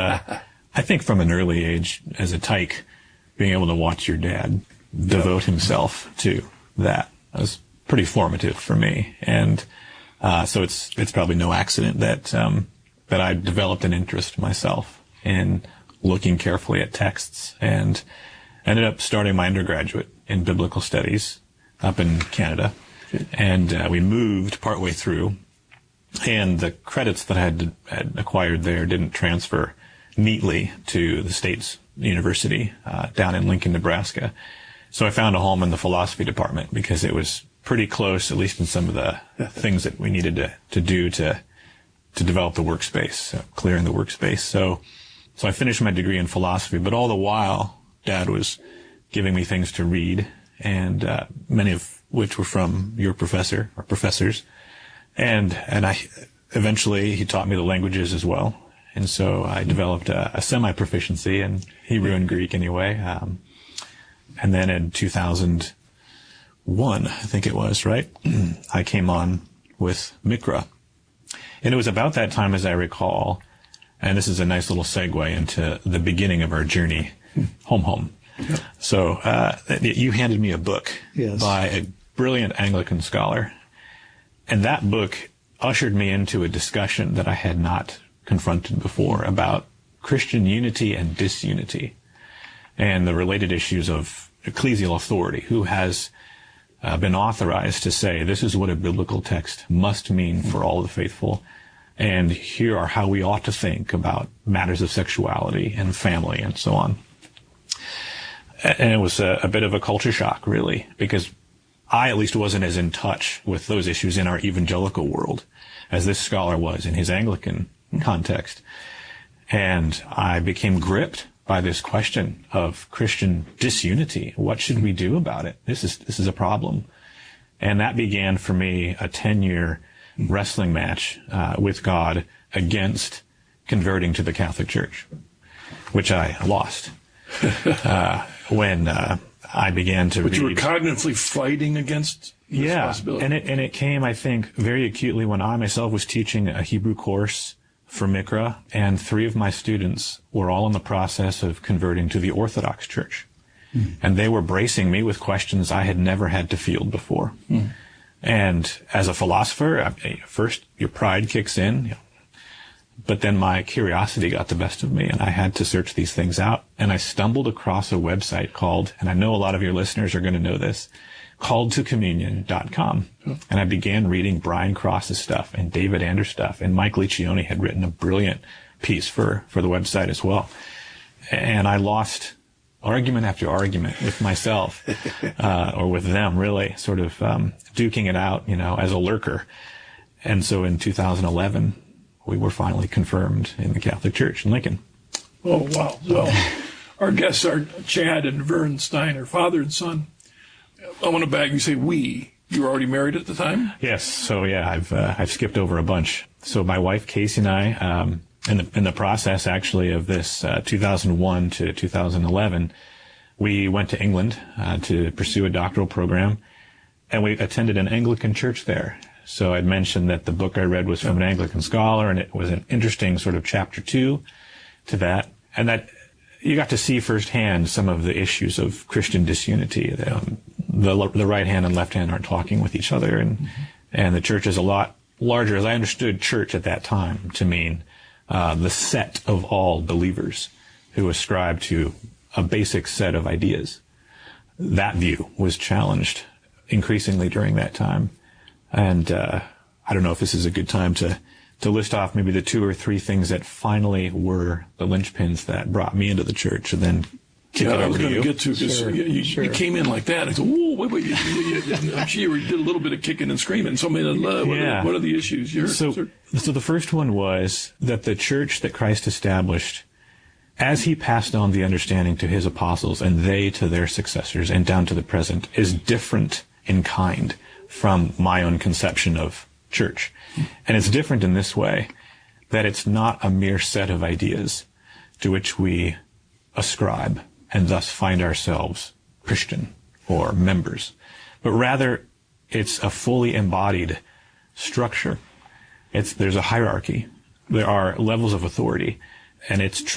I think from an early age, as a tyke, being able to watch your dad devote himself to that was pretty formative for me. And so it's probably no accident that I developed an interest myself in looking carefully at texts, and ended up starting my undergraduate in biblical studies up in Canada. And we moved partway through, and the credits that I had acquired there didn't transfer neatly to the State's University down in Lincoln, Nebraska. So I found a home in the philosophy department because it was pretty close, at least in some of the things that we needed to do to develop the workspace, clearing the workspace. So I finished my degree in philosophy, but all the while, Dad was giving me things to read, and many of which were from your professor or professors. And I eventually, he taught me the languages as well. And so I developed a semi-proficiency in Hebrew and Greek anyway. And then in 2001, I think it was, right? I came on with Mikra. And it was about that time, as I recall, and this is a nice little segue into the beginning of our journey home. Yep. So you handed me a book by a brilliant Anglican scholar. And that book ushered me into a discussion that I had not confronted before about Christian unity and disunity and the related issues of ecclesial authority. Who has been authorized to say this is what a biblical text must mean for all the faithful, and here are how we ought to think about matters of sexuality and family and so on. And it was a bit of a culture shock, really, because I at least wasn't as in touch with those issues in our evangelical world as this scholar was in his Anglican context. And I became gripped by this question of Christian disunity. What should we do about it? This is a problem. And that began for me a 10-year wrestling match with God against converting to the Catholic Church, which I lost when I began to read. But you were cognitively fighting against this possibility. And it came, I think, very acutely when I myself was teaching a Hebrew course for Mikra, and 3 of my students were all in the process of converting to the Orthodox Church. And they were bracing me with questions I had never had to field before. And as a philosopher, first your pride kicks in, but then my curiosity got the best of me, and I had to search these things out. And I stumbled across a website called, and I know a lot of your listeners are going to know this, calledtocommunion.com. And I began reading Brian Cross's stuff and David Anders' stuff, and Mike Liccioni had written a brilliant piece for the website as well. And I lost argument after argument with myself, or with them, really, sort of duking it out, as a lurker. And so in 2011, we were finally confirmed in the Catholic Church in Lincoln. Oh, wow. Well, our guests are Chad and Vern Steiner, father and son. I want to back. You say we. You were already married at the time? Yes. So, I've skipped over a bunch. So my wife, Casey, and I, in the process, actually, of this 2001 to 2011, we went to England to pursue a doctoral program, and we attended an Anglican church there. So I'd mentioned that the book I read was from an Anglican scholar, and it was an interesting sort of chapter 2 to that, and that you got to see firsthand some of the issues of Christian disunity. The right hand and left hand aren't talking with each other, and the church is a lot larger, as I understood church at that time, to mean the set of all believers who ascribe to a basic set of ideas. That view was challenged increasingly during that time. And I don't know if this is a good time to list off maybe the 2 or 3 things that finally were the linchpins that brought me into the church, and then kick it over to you. I was going to get to, because you came in like that. I said, whoa, wait. I'm sure you did a little bit of kicking and screaming. So, what are the issues? So the first one was that the church that Christ established, as he passed on the understanding to his apostles and they to their successors and down to the present, is different in kind from my own conception of church. And it's different in this way, that it's not a mere set of ideas to which we ascribe and thus find ourselves Christian or members, but rather it's a fully embodied structure. There's a hierarchy. There are levels of authority, and it's